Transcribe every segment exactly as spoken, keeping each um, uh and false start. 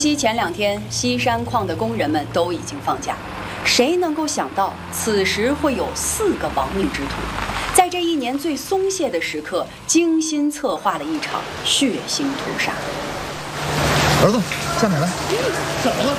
西前两天，西山矿的工人们都已经放假，谁能够想到此时会有四个亡命之徒，在这一年最松懈的时刻，精心策划了一场血腥屠杀。 儿子，下奶来。怎么了？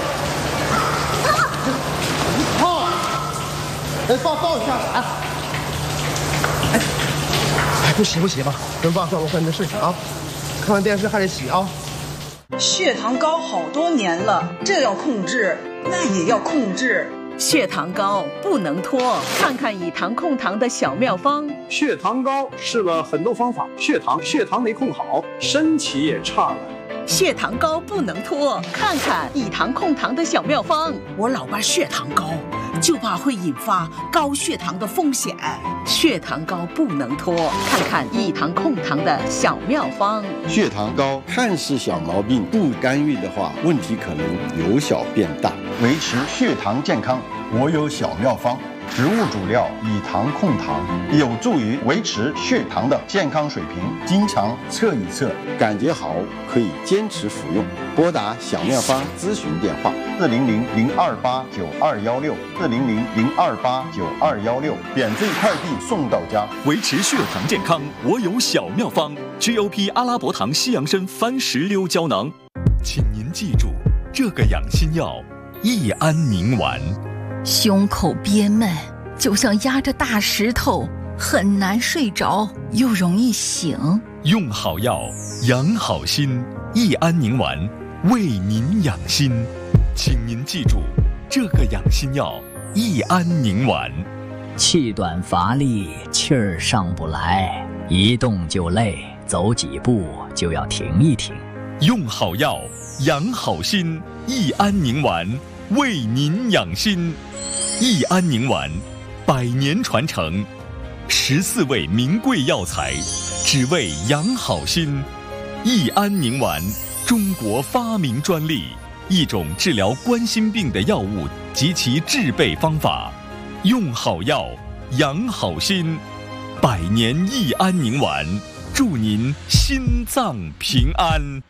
啊！哎，抱抱一下啊！哎，哎，不洗不洗吧，跟爸算我干你的事情啊。看完电视还得洗啊。 血糖高好多年了，这要控制，那也要控制。 血糖高不能拖，看看以糖控糖的小妙方。 血糖高试了很多方法，血糖血糖没控好，身体也差了。 血糖高不能拖，看看以糖控糖的小妙方。 我老爸血糖高，就怕会引发高血糖的风险。 血糖高不能拖，看看以糖控糖的小妙方。 血糖高看似小毛病，不干预的话，问题可能由小变大。维持血糖健康，我有小妙方。植物主料以糖控糖，有助于维持血糖的健康水平。经常测一测，感觉好可以坚持服用。拨打小妙方咨询电话：四零零零二八九二幺六，四零零零二八九二幺六，免费快递送到家。 维持血糖健康，我有小妙方 ：G O P 阿拉伯糖西洋参番石榴胶囊。请您记住，这个养心药益安宁丸。 胸口憋闷，就像压着大石头，很难睡着，又容易醒。 用好药，养好心，益安宁丸为您养心。请您记住，这个养心药益安宁丸。 气短乏力，气儿上不来，一动就累，走几步就要停一停。 用好药，养好心，益安宁丸为您养心。 益安宁丸，百年传承，十四味名贵药材，只为养好心。益安宁丸，中国发明专利，一种治疗冠心病的药物及其制备方法。用好药，养好心，百年益安宁丸，祝您心脏平安。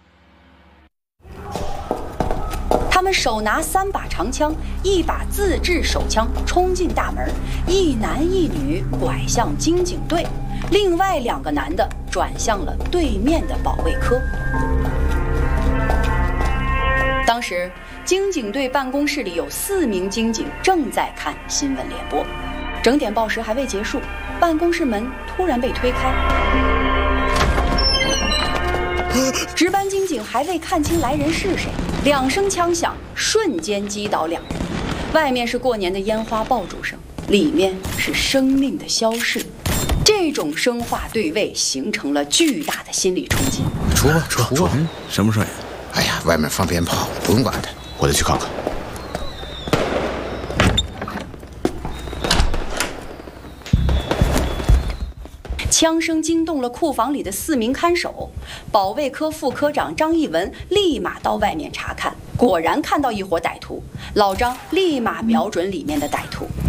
他们手拿三把长枪，一把自制手枪，冲进大门，一男一女拐向经警队，另外两个男的转向了对面的保卫科。当时，经警队办公室里有四名经警正在看新闻联播，整点报时还未结束，办公室门突然被推开。 值班经警还未看清来人是谁，两声枪响，瞬间击倒两人。外面是过年的烟花爆竹声，里面是生命的消逝。这种生化对位形成了巨大的心理冲击。 出吧，出吧！ 什么声音？ 哎呀，外面放鞭炮，不用管它，我得去看看。 枪声惊动了库房里的四名看守，保卫科副科长张义文立马到外面查看，果然看到一伙歹徒。老张立马瞄准里面的歹徒，